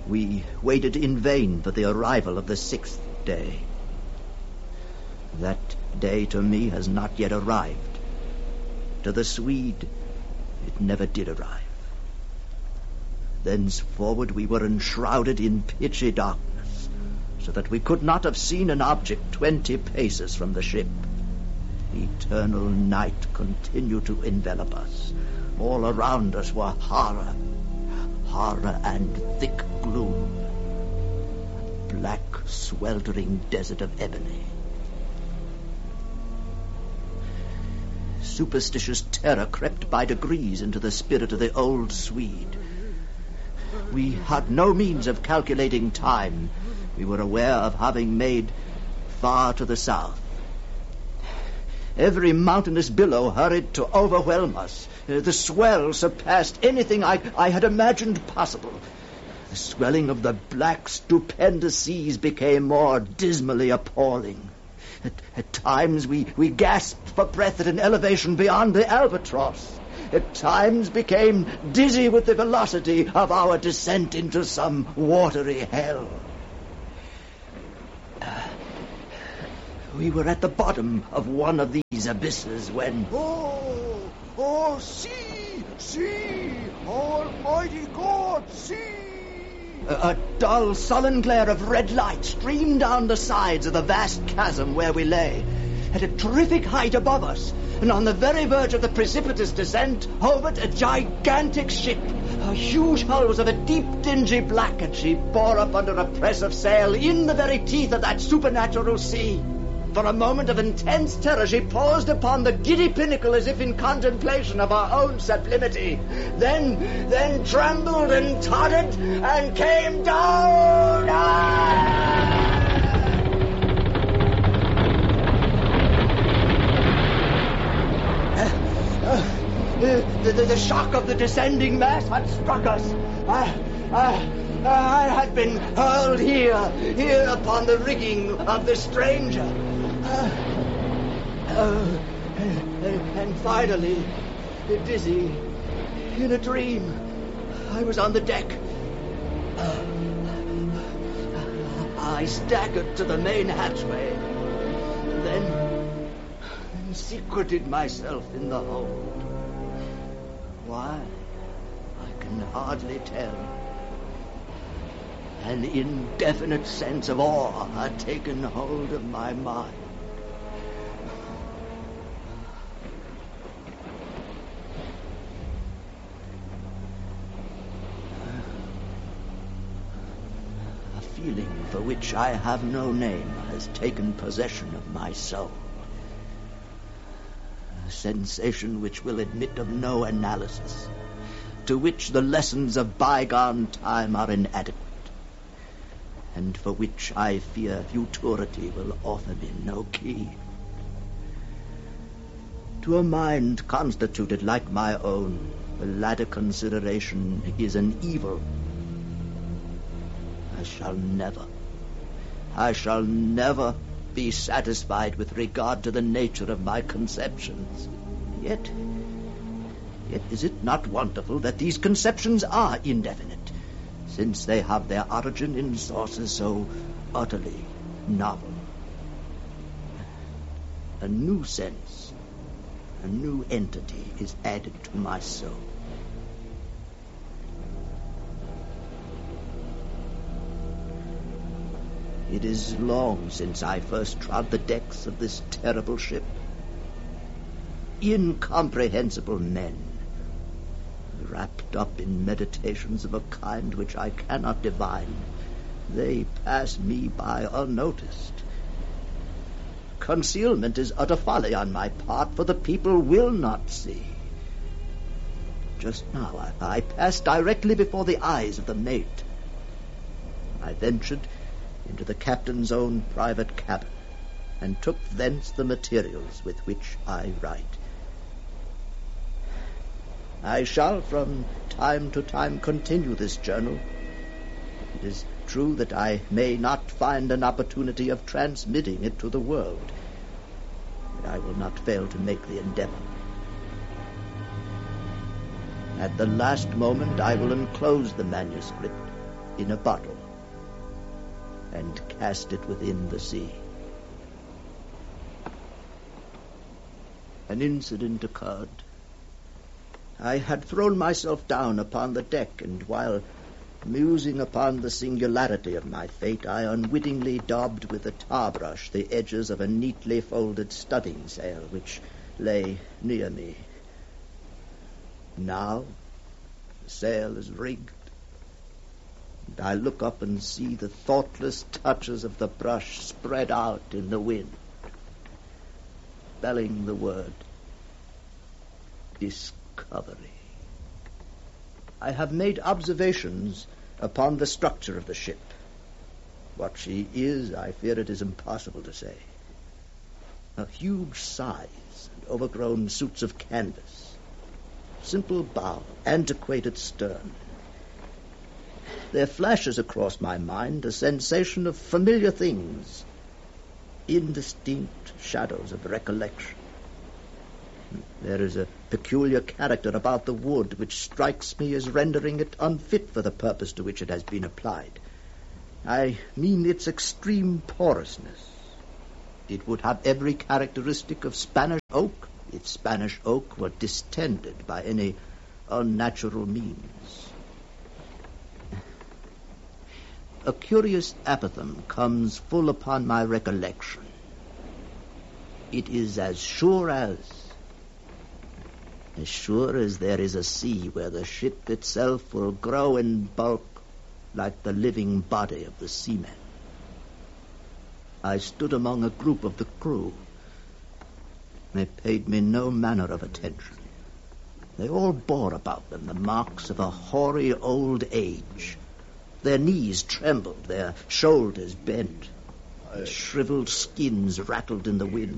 We waited in vain for the arrival of the 6th day. That day to me has not yet arrived. To the Swede, it never did arrive. Thenceforward we were enshrouded in pitchy darkness, so that we could not have seen an object 20 paces from the ship. Eternal night continued to envelop us. All around us were horror and thick gloom. A black, sweltering desert of ebony. Superstitious terror crept by degrees into the spirit of the old Swede. We had no means of calculating time. We were aware of having made far to the south. Every mountainous billow hurried to overwhelm us. The swell surpassed anything I had imagined possible. The swelling of the black, stupendous seas became more dismally appalling. At times we gasped for breath at an elevation beyond the albatross. At times became dizzy with the velocity of our descent into some watery hell. We were at the bottom of one of these abysses when... Oh, see, Almighty God, see! A dull, sullen glare of red light streamed down the sides of the vast chasm where we lay. At a terrific height above us, and on the very verge of the precipitous descent, hovered a gigantic ship. Her huge hull was of a deep, dingy black, and she bore up under a press of sail in the very teeth of that supernatural sea. For a moment of intense terror, she paused upon the giddy pinnacle as if in contemplation of her own sublimity. Then trembled and tottered and came down. The shock of the descending mass had struck us. I had been hurled here upon the rigging of the stranger. And finally, dizzy, in a dream, I was on the deck. I staggered to the main hatchway, then secreted myself in the hold. Why? I can hardly tell. An indefinite sense of awe had taken hold of my mind. A feeling for which I have no name has taken possession of my soul. A sensation which will admit of no analysis, to which the lessons of bygone time are inadequate, and for which I fear futurity will offer me no key. To a mind constituted like my own, the latter consideration is an evil. I shall never be satisfied with regard to the nature of my conceptions. Yet is it not wonderful that these conceptions are indefinite, since they have their origin in sources so utterly novel? A new sense, a new entity is added to my soul. It is long since I first trod the decks of this terrible ship. Incomprehensible men, wrapped up in meditations of a kind which I cannot divine, they pass me by unnoticed. Concealment is utter folly on my part, for the people will not see. Just now I passed directly before the eyes of the mate. I ventured into the captain's own private cabin, and took thence the materials with which I write. I shall from time to time continue this journal. It is true that I may not find an opportunity of transmitting it to the world, but I will not fail to make the endeavor. At the last moment I will enclose the manuscript, in a bottle and cast it within the sea. An incident occurred. I had thrown myself down upon the deck, and while musing upon the singularity of my fate, I unwittingly daubed with a tar-brush the edges of a neatly folded studding sail which lay near me. Now the sail is rigged, and I look up and see the thoughtless touches of the brush spread out in the wind, spelling the word discovery. I have made observations upon the structure of the ship. What she is, I fear it is impossible to say. A huge size and overgrown suits of canvas, simple bow, antiquated stern. There flashes across my mind a sensation of familiar things, indistinct shadows of recollection. There is a peculiar character about the wood which strikes me as rendering it unfit for the purpose to which it has been applied. I mean its extreme porousness. It would have every characteristic of Spanish oak if Spanish oak were distended by any unnatural means. A curious apothegm comes full upon my recollection. It is as sure as there is a sea where the ship itself will grow in bulk like the living body of the seamen. I stood among a group of the crew. They paid me no manner of attention. They all bore about them the marks of a hoary old age. Their knees trembled, their shoulders bent. Their shriveled skins rattled in the wind.